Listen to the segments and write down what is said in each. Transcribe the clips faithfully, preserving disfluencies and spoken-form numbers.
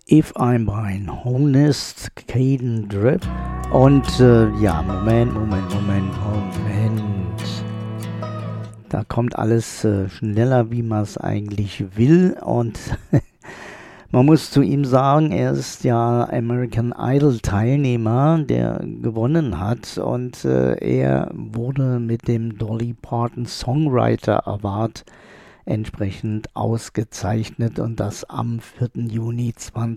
If I'm Mine, Honest, Caden Drip. Und äh, ja, Moment, Moment, Moment, Moment. Da kommt alles äh, schneller, wie man es eigentlich will. Und man muss zu ihm sagen, er ist ja American Idol Teilnehmer, der gewonnen hat. Und äh, er wurde mit dem Dolly Parton Songwriter Award entsprechend ausgezeichnet, und das am vierten Juni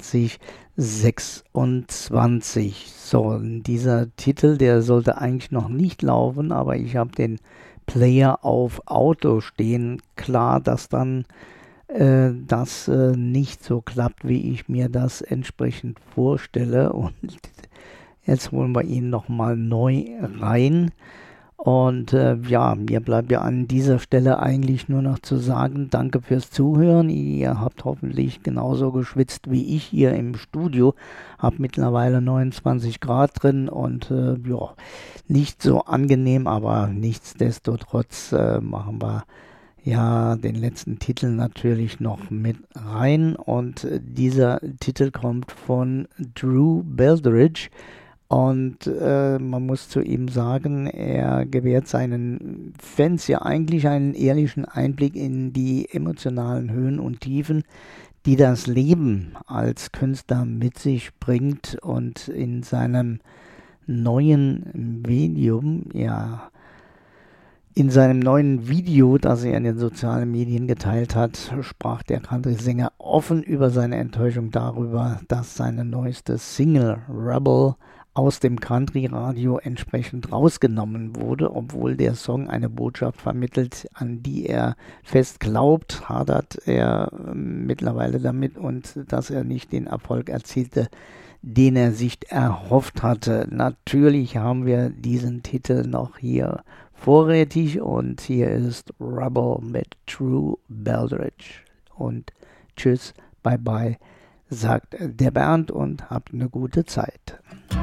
zweitausendsechsundzwanzig. So, dieser Titel, der sollte eigentlich noch nicht laufen, aber ich habe den Player auf Auto stehen. Klar, dass dann äh, das äh, nicht so klappt, wie ich mir das entsprechend vorstelle, und jetzt holen wir ihn nochmal neu rein. Und äh, ja, mir bleibt ja an dieser Stelle eigentlich nur noch zu sagen, danke fürs Zuhören. Ihr habt hoffentlich genauso geschwitzt wie ich hier im Studio. Hab mittlerweile neunundzwanzig Grad drin und äh, ja, nicht so angenehm, aber nichtsdestotrotz äh, machen wir ja den letzten Titel natürlich noch mit rein. Und äh, dieser Titel kommt von Drew Beldridge. Und äh, man muss zu ihm sagen, er gewährt seinen Fans ja eigentlich einen ehrlichen Einblick in die emotionalen Höhen und Tiefen, die das Leben als Künstler mit sich bringt. Und in seinem neuen Medium, ja, in seinem neuen Video, das er in den sozialen Medien geteilt hat, sprach der Country-Sänger offen über seine Enttäuschung darüber, dass seine neueste Single Rebel aus dem Country-Radio entsprechend rausgenommen wurde, obwohl der Song eine Botschaft vermittelt, an die er fest glaubt, hadert er äh, mittlerweile damit, und dass er nicht den Erfolg erzielte, den er sich erhofft hatte. Natürlich haben wir diesen Titel noch hier vorrätig, und hier ist Rebel mit Drew Beldridge. Und tschüss, bye bye, sagt der Bernd, und habt eine gute Zeit.